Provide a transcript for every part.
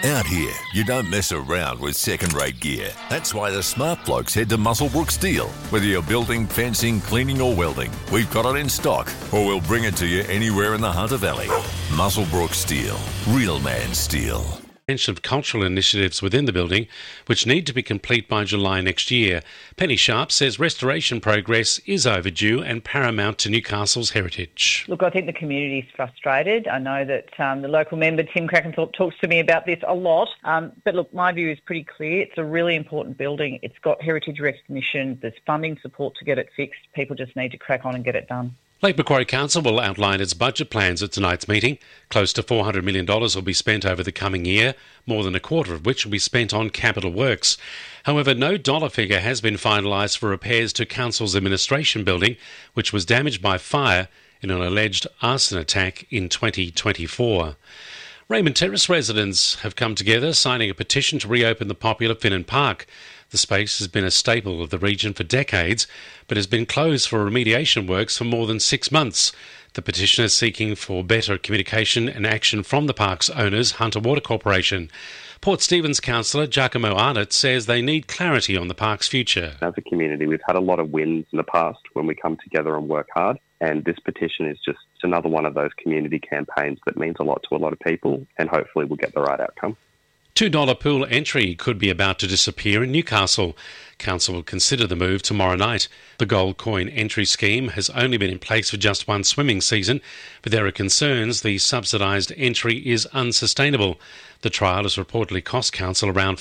Out here, you don't mess around with second-rate gear. That's why the smart blokes head to Muswellbrook Steel. Whether you're building, fencing, cleaning or welding, we've got it in stock, or we'll bring it to you anywhere in the Hunter Valley. Muswellbrook Steel. Real man steel. Of cultural initiatives within the building, which need to be complete by July next year. Penny Sharp says restoration progress is overdue and paramount to Newcastle's heritage. Look, I think the community is frustrated. I know that the local member, Tim Crackenthorpe, talks to me about this a lot. But look, my view is pretty clear. It's a really important building. It's got heritage recognition. There's funding support to get it fixed. People just need to crack on and get it done. Lake Macquarie Council will outline its budget plans at tonight's meeting. Close to $400 million will be spent over the coming year, more than a quarter of which will be spent on capital works. However, no dollar figure has been finalised for repairs to Council's administration building, which was damaged by fire in an alleged arson attack in 2024. Raymond Terrace residents have come together, signing a petition to reopen the popular Finnan Park. The space has been a staple of the region for decades, but has been closed for remediation works for more than 6 months. The petition is seeking for better communication and action from the park's owners, Hunter Water Corporation. Port Stephens councillor Giacomo Arnott says they need clarity on the park's future. As a community, we've had a lot of wins in the past when we come together and work hard, and this petition is just another one of those community campaigns that means a lot to a lot of people, and hopefully we'll get the right outcome. $2 pool entry could be about to disappear in Newcastle. Council will consider the move tomorrow night. The gold coin entry scheme has only been in place for just one swimming season, but there are concerns the subsidised entry is unsustainable. The trial has reportedly cost Council around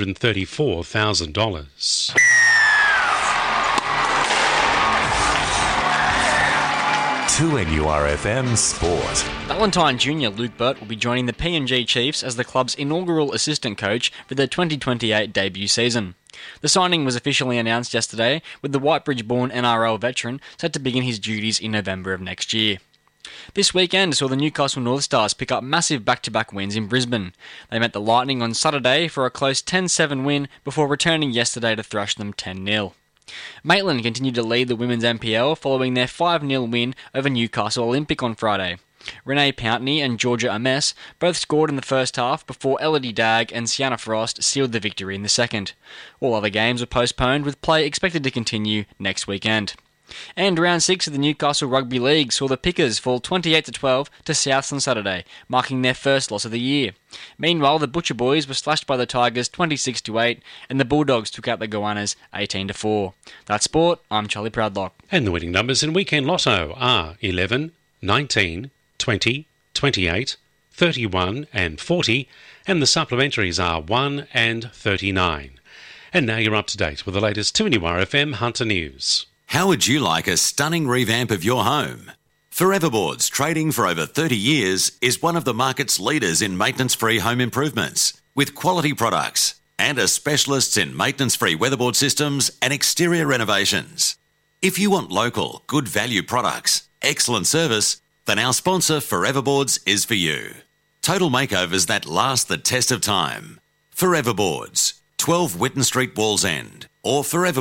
$534,000. NURFM Sport. Valentine Junior Luke Burt will be joining the PNG Chiefs as the club's inaugural assistant coach for their 2028 debut season. The signing was officially announced yesterday, with the Whitebridge-born NRL veteran set to begin his duties in November of next year. This weekend saw the Newcastle North Stars pick up massive back-to-back wins in Brisbane. They met the Lightning on Saturday for a close 10-7 win before returning yesterday to thrash them 10-0. Maitland continued to lead the women's NPL following their 5-0 win over Newcastle Olympic on Friday. Renee Pountney and Georgia Ames both scored in the first half before Elodie Dagg and Sienna Frost sealed the victory in the second. All other games were postponed, with play expected to continue next weekend. And round 6 of the Newcastle Rugby League saw the Pickers fall 28-12 to Souths on Saturday, marking their first loss of the year. Meanwhile, the Butcher Boys were slashed by the Tigers 26-8, and the Bulldogs took out the Goannas 18-4. That's sport. I'm Charlie Proudlock. And the winning numbers in Weekend Lotto are 11, 19, 20, 28, 31 and 40, and the supplementaries are 1 and 39. And now you're up to date with the latest 2NURFM Hunter News. How would you like a stunning revamp of your home? Foreverboards, trading for over 30 years, is one of the market's leaders in maintenance-free home improvements, with quality products and are specialists in maintenance-free weatherboard systems and exterior renovations. If you want local, good value products, excellent service, then our sponsor Foreverboards is for you. Total makeovers that last the test of time. Foreverboards, 12 Whitton Street, Wallsend, or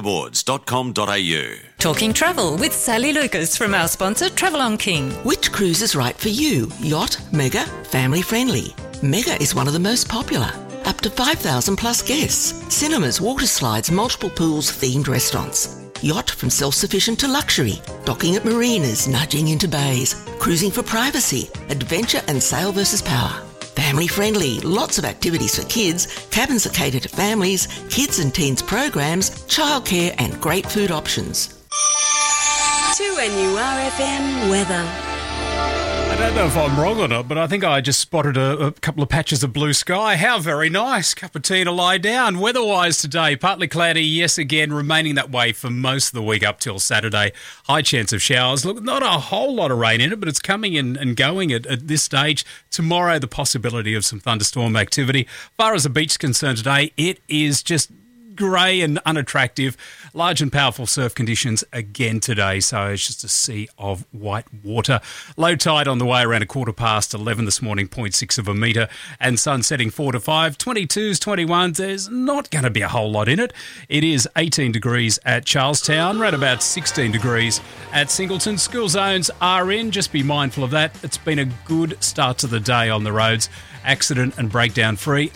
foreverboards.com.au. Talking travel with Sally Lucas from our sponsor Travel on King. Which cruise is right for you? Yacht, mega, family friendly? Mega is one of the most popular. Up to 5,000 plus guests. Cinemas, water slides, multiple pools, themed restaurants. Yacht from self-sufficient to luxury. Docking at marinas, nudging into bays. Cruising for privacy. Adventure and sail versus power. Family friendly, lots of activities for kids, cabins are catered to families, kids and teens programs, childcare and great food options. 2NURFM weather. I don't know if I'm wrong or not, but I think I just spotted a couple of patches of blue sky. How very nice. Cup of tea to lie down. Weather-wise today, partly cloudy, yes again, remaining that way for most of the week up till Saturday. High chance of showers. Look, not a whole lot of rain in it, but it's coming in and going at this stage. Tomorrow, the possibility of some thunderstorm activity. As far as the beach is concerned today, it is just grey and unattractive. Large and powerful surf conditions again today, so it's just a sea of white water. Low tide on the way around 11:15 this morning, 0.6 of a metre, and sun setting 4 to 5. 22s, 21s, there's not going to be a whole lot in it. It is 18 degrees at Charlestown, right about 16 degrees at Singleton. School zones are in, just be mindful of that. It's been a good start to the day on the roads. Accident and breakdown free.